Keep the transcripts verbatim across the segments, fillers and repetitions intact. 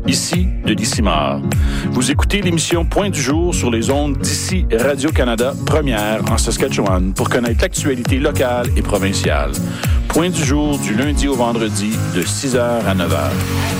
ici Denis Simard. Vous écoutez l'émission Point du jour sur les ondes d'ici Radio-Canada, première en Saskatchewan, pour connaître l'actualité locale et provinciale. Point du jour du lundi au vendredi de six heures à neuf heures.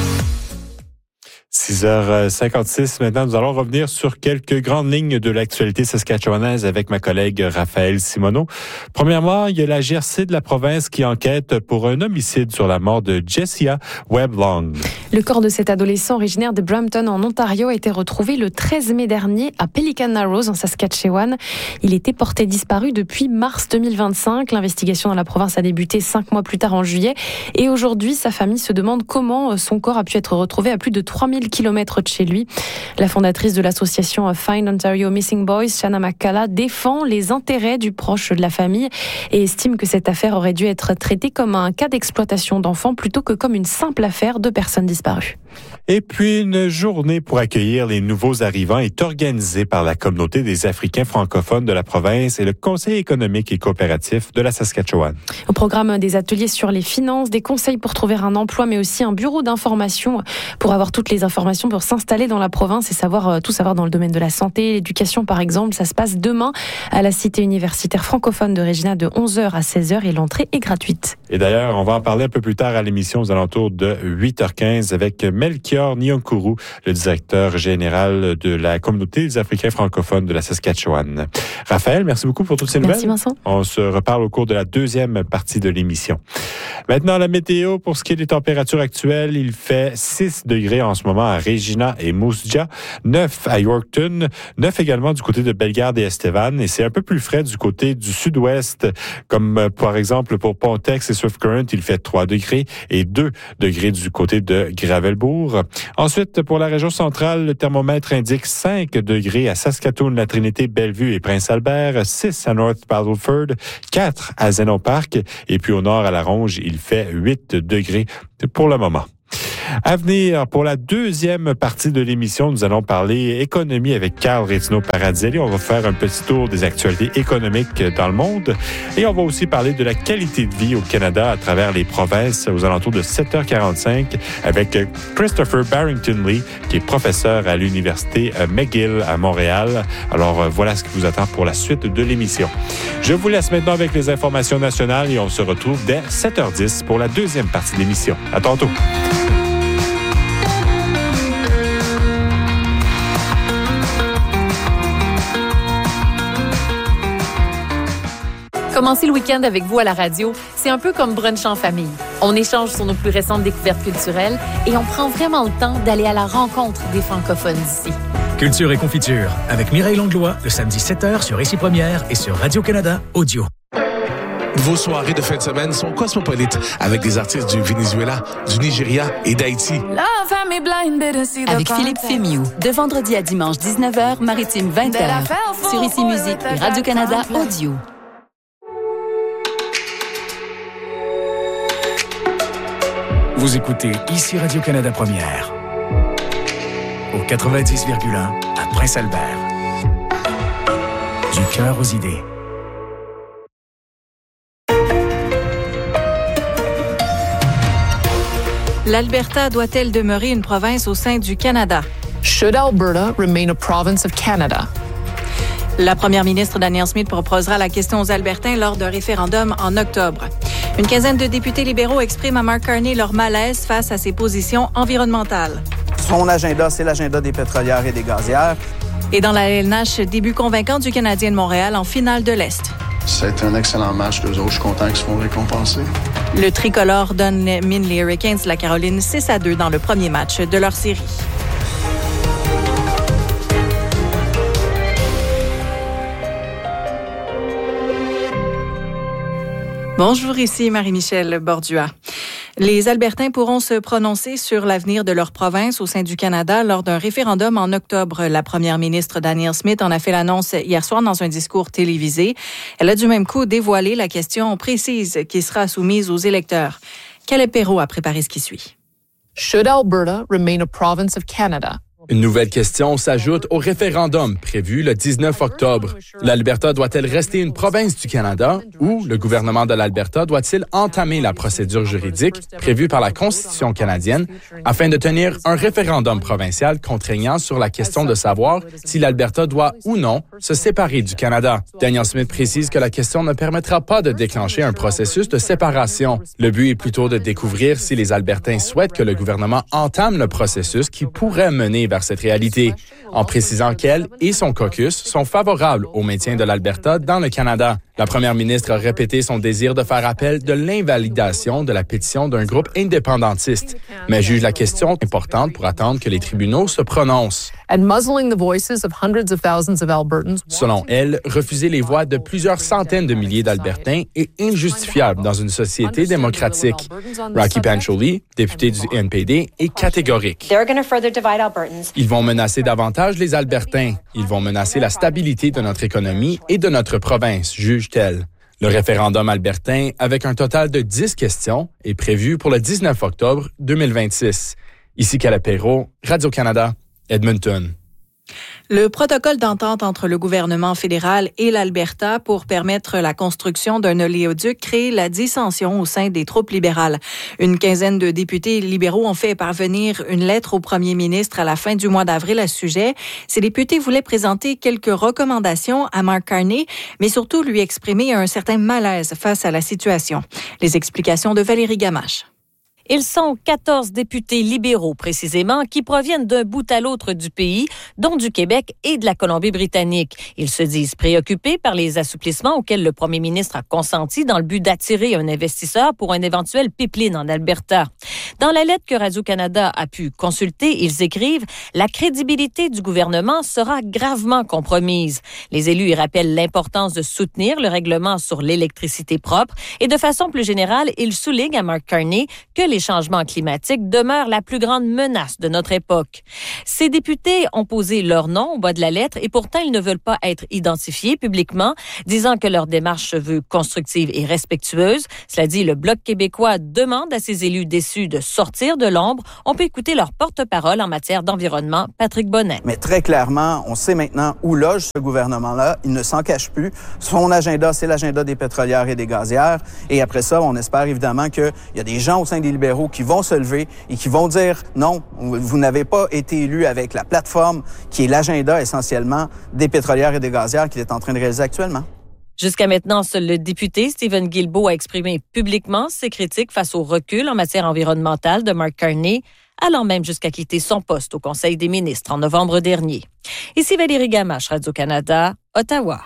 six heures cinquante-six maintenant, nous allons revenir sur quelques grandes lignes de l'actualité saskatchewanaise avec ma collègue Raphaël Simoneau. Premièrement, il y a la G R C de la province qui enquête pour un homicide sur la mort de Jessia Webb-Long. Le corps de cet adolescent originaire de Brampton en Ontario a été retrouvé le treize mai dernier à Pelican Narrows en Saskatchewan. Il était porté disparu depuis mars deux mille vingt-cinq. L'investigation dans la province a débuté cinq mois plus tard en juillet. Et aujourd'hui, sa famille se demande comment son corps a pu être retrouvé à plus de trois mille kilomètres de chez lui. La fondatrice de l'association Find Ontario Missing Boys, Shanna McCalla, défend les intérêts du proche de la famille et estime que cette affaire aurait dû être traitée comme un cas d'exploitation d'enfants plutôt que comme une simple affaire de personnes disparues. Et puis, une journée pour accueillir les nouveaux arrivants est organisée par la communauté des Africains francophones de la province et le Conseil économique et coopératif de la Saskatchewan. Au programme, des ateliers sur les finances, des conseils pour trouver un emploi, mais aussi un bureau d'information pour avoir toutes les informations pour s'installer dans la province et savoir tout savoir dans le domaine de la santé, l'éducation par exemple. Ça se passe demain à la cité universitaire francophone de Regina de onze heures à seize heures et l'entrée est gratuite. Et d'ailleurs, on va en parler un peu plus tard à l'émission aux alentours de huit heures quinze avec Melchior Nyonkuru, le directeur général de la communauté des Africains francophones de la Saskatchewan. Raphaël, merci beaucoup pour toutes ces nouvelles. Merci Vincent. On se reparle au cours de la deuxième partie de l'émission. Maintenant, la météo. Pour ce qui est des températures actuelles, il fait six degrés en ce moment à Regina et Moose Jaw, neuf à Yorkton, neuf également du côté de Bellegarde et Estevan, et c'est un peu plus frais du côté du sud-ouest, comme par exemple pour Pontex et Swift Current, il fait trois degrés et deux degrés du côté de Gravelbourg. Ensuite, pour la région centrale, le thermomètre indique cinq degrés à Saskatoon, La Trinité, Bellevue et Prince-Albert, six à North Battleford, quatre à Zeno Park, et puis au nord à La Ronge, il fait huit degrés pour le moment. À venir, pour la deuxième partie de l'émission, nous allons parler économie avec Carl Retino-Paradzelli. On va faire un petit tour des actualités économiques dans le monde et on va aussi parler de la qualité de vie au Canada à travers les provinces aux alentours de sept heures quarante-cinq avec Christopher Barrington-Lee, qui est professeur à l'Université McGill à Montréal. Alors, voilà ce qui vous attend pour la suite de l'émission. Je vous laisse maintenant avec les informations nationales et on se retrouve dès sept heures dix pour la deuxième partie de l'émission. À tantôt. Commencer le week-end avec vous à la radio, c'est un peu comme brunch en famille. On échange sur nos plus récentes découvertes culturelles et on prend vraiment le temps d'aller à la rencontre des francophones d'ici. Culture et confiture avec Mireille Langlois, le samedi sept heures sur Ici Première et sur Radio-Canada Audio. Vos soirées de fin de semaine sont cosmopolites avec des artistes du Venezuela, du Nigeria et d'Haïti. Avec Philippe Fémiou, de vendredi à dimanche dix-neuf heures, maritime vingt heures, sur Ici Musique et Radio-Canada Audio. Vous écoutez Ici Radio-Canada Première, au quatre-vingt-dix virgule un à Prince-Albert. Du cœur aux idées. L'Alberta doit-elle demeurer une province au sein du Canada? Should Alberta remain a province of Canada? La première ministre Danielle Smith proposera la question aux Albertains lors d'un référendum en octobre. Une quinzaine de députés libéraux expriment à Mark Carney leur malaise face à ses positions environnementales. Son agenda, c'est l'agenda des pétrolières et des gazières. Et dans la L N H, début convaincant du Canadien de Montréal en finale de l'Est. C'est un excellent match. Les autres, je suis content qu'ils se font récompenser. Le tricolore donne mine les Hurricanes de la Caroline six à deux dans le premier match de leur série. Bonjour, ici Marie-Michel Bordua. Les Albertains pourront se prononcer sur l'avenir de leur province au sein du Canada lors d'un référendum en octobre. La première ministre Danielle Smith en a fait l'annonce hier soir dans un discours télévisé. Elle a du même coup dévoilé la question précise qui sera soumise aux électeurs. Caleb Perrault a préparé ce qui suit. Should Alberta remain a province of Canada? Une nouvelle question s'ajoute au référendum prévu le dix-neuf octobre. L'Alberta doit-elle rester une province du Canada ou le gouvernement de l'Alberta doit-il entamer la procédure juridique prévue par la Constitution canadienne afin de tenir un référendum provincial contraignant sur la question de savoir si l'Alberta doit ou non se séparer du Canada? Daniel Smith précise que la question ne permettra pas de déclencher un processus de séparation. Le but est plutôt de découvrir si les Albertains souhaitent que le gouvernement entame le processus qui pourrait mener vers cette réalité, en précisant qu'elle et son caucus sont favorables au maintien de l'Alberta dans le Canada. La première ministre a répété son désir de faire appel de l'invalidation de la pétition d'un groupe indépendantiste, mais juge la question importante pour attendre que les tribunaux se prononcent. Selon elle, refuser les voix de plusieurs centaines de milliers d'Albertains est injustifiable dans une société démocratique. Rocky Pancholi, député du N P D, est catégorique. Ils vont menacer davantage les Albertains. Ils vont menacer la stabilité de notre économie et de notre province, juge-t-elle. Le référendum albertain, avec un total de dix questions, est prévu pour le dix-neuf octobre deux mille vingt-six. Ici Calapero, Radio-Canada, Edmonton. Le protocole d'entente entre le gouvernement fédéral et l'Alberta pour permettre la construction d'un oléoduc crée la dissension au sein des troupes libérales. Une quinzaine de députés libéraux ont fait parvenir une lettre au premier ministre à la fin du mois d'avril à ce sujet. Ces députés voulaient présenter quelques recommandations à Mark Carney, mais surtout lui exprimer un certain malaise face à la situation. Les explications de Valérie Gamache. Ils sont quatorze députés libéraux, précisément, qui proviennent d'un bout à l'autre du pays, dont du Québec et de la Colombie-Britannique. Ils se disent préoccupés par les assouplissements auxquels le premier ministre a consenti dans le but d'attirer un investisseur pour un éventuel pipeline en Alberta. Dans la lettre que Radio-Canada a pu consulter, ils écrivent « La crédibilité du gouvernement sera gravement compromise ». Les élus y rappellent l'importance de soutenir le règlement sur l'électricité propre et de façon plus générale, ils soulignent à Mark Carney que les Les changements climatiques demeurent la plus grande menace de notre époque. Ces députés ont posé leur nom au bas de la lettre et pourtant ils ne veulent pas être identifiés publiquement, disant que leur démarche se veut constructive et respectueuse. Cela dit, le Bloc québécois demande à ses élus déçus de sortir de l'ombre. On peut écouter leur porte-parole en matière d'environnement, Patrick Bonnet. Mais très clairement, on sait maintenant où loge ce gouvernement-là. Il ne s'en cache plus. Son agenda, c'est l'agenda des pétrolières et des gazières. Et après ça, on espère évidemment qu'il y a des gens au sein des libéraux qui vont se lever et qui vont dire non, vous n'avez pas été élu avec la plateforme qui est l'agenda essentiellement des pétrolières et des gazières qu'il est en train de réaliser actuellement. Jusqu'à maintenant, seul le député Stephen Guilbeault a exprimé publiquement ses critiques face au recul en matière environnementale de Mark Carney, allant même jusqu'à quitter son poste au Conseil des ministres en novembre dernier. Ici Valérie Gamache, Radio-Canada, Ottawa.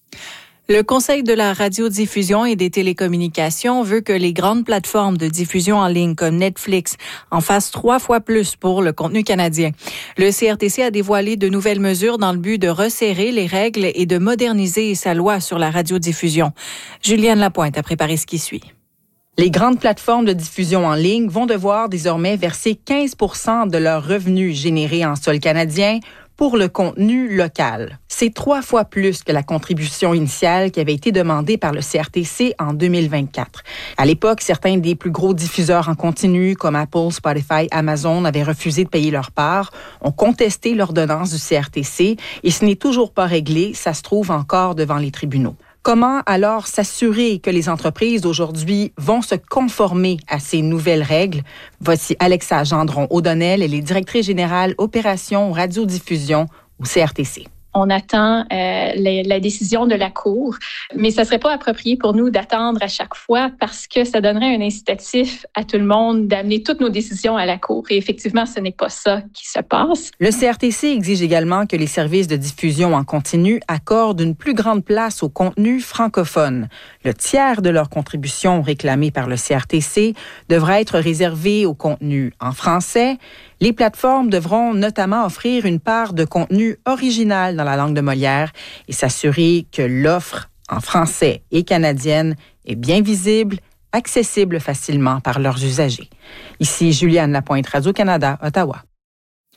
Le Conseil de la radiodiffusion et des télécommunications veut que les grandes plateformes de diffusion en ligne comme Netflix en fassent trois fois plus pour le contenu canadien. Le C R T C a dévoilé de nouvelles mesures dans le but de resserrer les règles et de moderniser sa loi sur la radiodiffusion. Juliane Lapointe a préparé ce qui suit. Les grandes plateformes de diffusion en ligne vont devoir désormais verser quinze pour cent de leurs revenus générés en sol canadien pour le contenu local. C'est trois fois plus que la contribution initiale qui avait été demandée par le C R T C en deux mille vingt-quatre. À l'époque, certains des plus gros diffuseurs en continu, comme Apple, Spotify, Amazon, avaient refusé de payer leur part, ont contesté l'ordonnance du C R T C et ce n'est toujours pas réglé, ça se trouve encore devant les tribunaux. Comment alors s'assurer que les entreprises d'aujourd'hui vont se conformer à ces nouvelles règles? Voici Alexa Gendron-O'Donnell, elle est directrice générale opération radiodiffusion au C R T C. On attend euh, la, la décision de la Cour, mais ça ne serait pas approprié pour nous d'attendre à chaque fois parce que ça donnerait un incitatif à tout le monde d'amener toutes nos décisions à la Cour. Et effectivement, ce n'est pas ça qui se passe. Le C R T C exige également que les services de diffusion en continu accordent une plus grande place au contenu francophone. Le tiers de leur contribution réclamée par le C R T C devra être réservé au contenu en français. Les plateformes devront notamment offrir une part de contenu original dans la langue de Molière et s'assurer que l'offre en français et canadienne est bien visible, accessible facilement par leurs usagers. Ici Juliane Lapointe, Radio-Canada, Ottawa.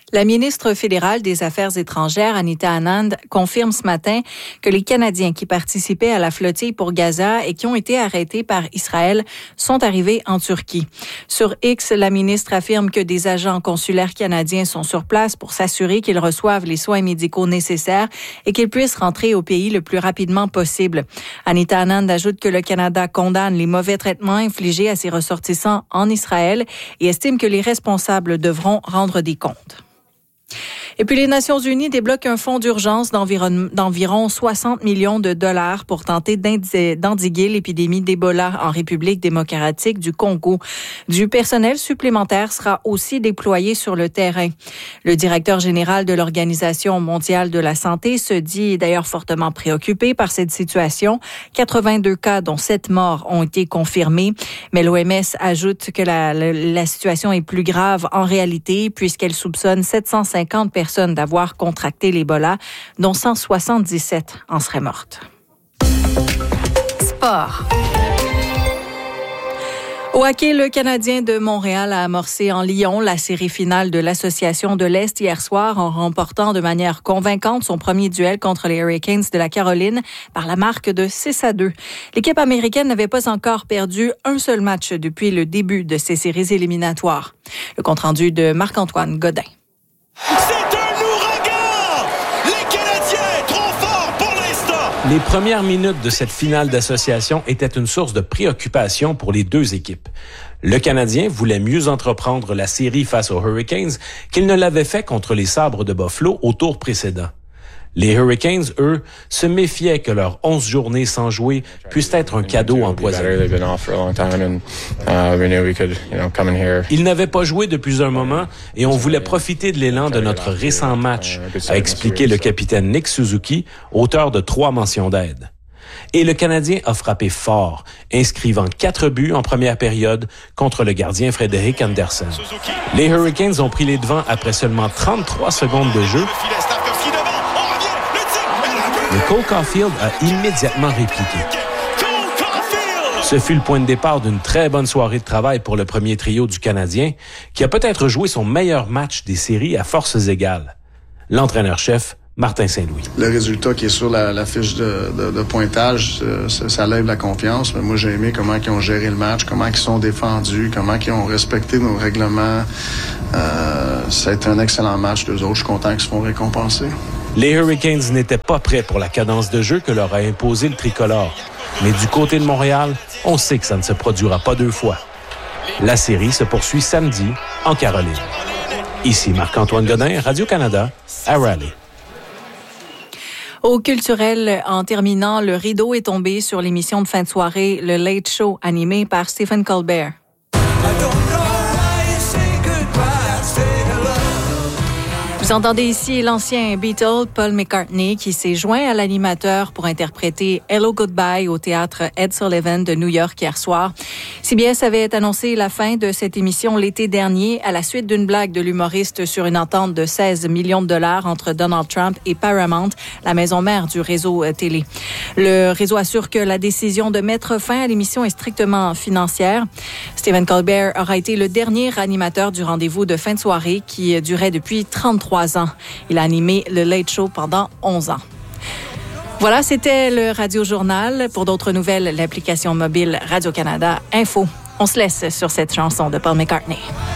La ministre fédérale des Affaires étrangères, Anita Anand, confirme ce matin que les Canadiens qui participaient à la flottille pour Gaza et qui ont été arrêtés par Israël sont arrivés en Turquie. Sur X, la ministre affirme que des agents consulaires canadiens sont sur place pour s'assurer qu'ils reçoivent les soins médicaux nécessaires et qu'ils puissent rentrer au pays le plus rapidement possible. Anita Anand ajoute que le Canada condamne les mauvais traitements infligés à ses ressortissants en Israël et estime que les responsables devront rendre des comptes. Et puis, les Nations unies débloquent un fonds d'urgence d'environ, d'environ soixante millions de dollars pour tenter d'endiguer l'épidémie d'Ebola en République démocratique du Congo. Du personnel supplémentaire sera aussi déployé sur le terrain. Le directeur général de l'Organisation mondiale de la santé se dit d'ailleurs fortement préoccupé par cette situation. quatre-vingt-deux cas, dont sept morts, ont été confirmés. Mais l'O M S ajoute que la, la, la situation est plus grave en réalité puisqu'elle soupçonne sept cent cinquante personnes d'avoir contracté l'Ebola, dont cent soixante-dix-sept en seraient mortes. Sport. Au hockey, le Canadien de Montréal a amorcé en Lyon la série finale de l'Association de l'Est hier soir en remportant de manière convaincante son premier duel contre les Hurricanes de la Caroline par la marque de six à deux. L'équipe américaine n'avait pas encore perdu un seul match depuis le début de ces séries éliminatoires. Le compte-rendu de Marc-Antoine Godin. Les premières minutes de cette finale d'association étaient une source de préoccupation pour les deux équipes. Le Canadien voulait mieux entreprendre la série face aux Hurricanes qu'il ne l'avait fait contre les Sabres de Buffalo au tour précédent. Les Hurricanes, eux, se méfiaient que leurs onze journées sans jouer puissent être un cadeau empoisonné. Ils n'avaient pas joué depuis un moment et on voulait profiter de l'élan de notre récent match, a expliqué le capitaine Nick Suzuki, auteur de trois mentions d'aide. Et le Canadien a frappé fort, inscrivant quatre buts en première période contre le gardien Frédéric Andersen. Les Hurricanes ont pris les devants après seulement trente-trois secondes de jeu. Mais Cole Caulfield a immédiatement répliqué. Ce fut le point de départ d'une très bonne soirée de travail pour le premier trio du Canadien, qui a peut-être joué son meilleur match des séries à forces égales. L'entraîneur-chef, Martin Saint-Louis. Le résultat qui est sur la, la fiche de, de, de pointage, ça, ça lève la confiance. Mais moi, j'ai aimé comment ils ont géré le match, comment ils sont défendus, comment ils ont respecté nos règlements. Euh, ça a été un excellent match d'eux autres. Je suis content qu'ils se font récompenser. Les Hurricanes n'étaient pas prêts pour la cadence de jeu que leur a imposé le tricolore. Mais du côté de Montréal, on sait que ça ne se produira pas deux fois. La série se poursuit samedi en Caroline. Ici Marc-Antoine Godin, Radio-Canada, à Raleigh. Au culturel, en terminant, le rideau est tombé sur l'émission de fin de soirée, le Late Show, animé par Stephen Colbert. Vous entendez ici l'ancien Beatle, Paul McCartney, qui s'est joint à l'animateur pour interpréter Hello Goodbye au théâtre Ed Sullivan de New York hier soir. C B S avait annoncé la fin de cette émission l'été dernier à la suite d'une blague de l'humoriste sur une entente de seize millions de dollars entre Donald Trump et Paramount, la maison mère du réseau télé. Le réseau assure que la décision de mettre fin à l'émission est strictement financière. Stephen Colbert aura été le dernier animateur du rendez-vous de fin de soirée qui durait depuis trente-trois ans. Il a animé le Late Show pendant onze ans. Voilà, c'était le Radio Journal. Pour d'autres nouvelles, l'application mobile Radio-Canada Info. On se laisse sur cette chanson de Paul McCartney.